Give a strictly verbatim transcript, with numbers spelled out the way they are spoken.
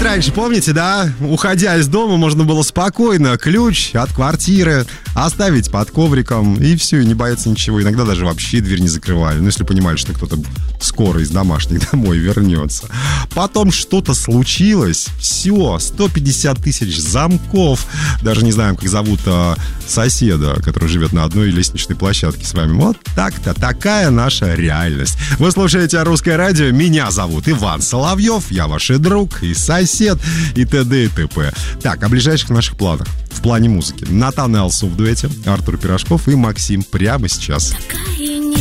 раньше, помните, да? Уходя из дома, можно было спокойно ключ от квартиры оставить под ковриком, и все, и не бояться ничего. Иногда даже вообще дверь не закрывали, ну, если понимали, что кто-то скоро из домашних домой вернется. Потом что-то случилось, все, сто пятьдесят тысяч замков. Даже не знаем, как зовут а, соседа, который живет на одной лестничной площадке с вами. Вот так-то, такая наша реальность. Вы слушаете «Русское радио», меня зовут Иван Соловьев, я ваш и друг, и сосед, и т.д. и т.п. Так, о ближайших наших планах в плане музыки. Натан Элсу в дуэте, Артур Пирожков и Максим прямо сейчас.